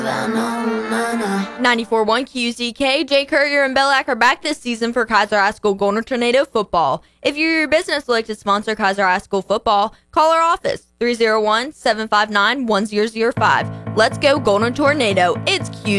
94.1 QZK, Jay Courier and Bellac are back this season for Kaiser High School Golden Tornado football. If you're your business would like to sponsor Kaiser High School football, call our office, 301-759-1005. Let's go Golden Tornado. It's Q.